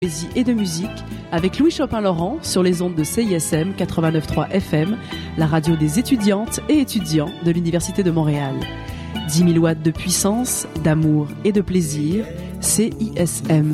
poésie et de musique avec Louis Chopin-Laurent sur les ondes de CISM 89.3 FM, la radio des étudiantes et étudiants de l'Université de Montréal. 10 000 watts de puissance, d'amour et de plaisir, CISM.